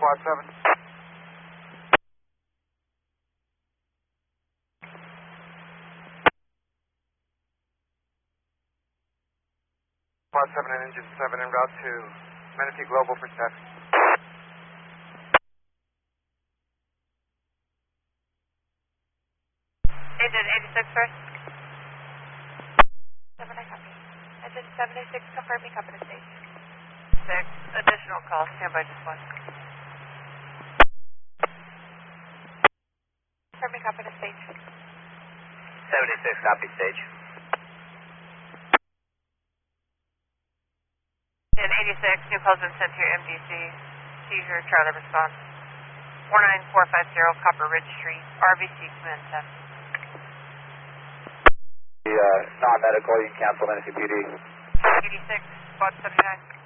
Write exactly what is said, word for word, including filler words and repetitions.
Quad seven. Quad seven and engine seven en route to Menifee Global for staffing. Engine eighty-six first. seven, I copy. Engine seventy-six confirming company stage. six, additional call, standby just one. Confirming company stage. seventy-six, copy stage. In eighty-six, new calls been sent to your M D C. Seizure, Charlie response. four nine four five zero Copper Ridge Street, R V C command ten. The uh, non-medical, you can cancel Menifee P D. eighty-six, Quad seventy-nine.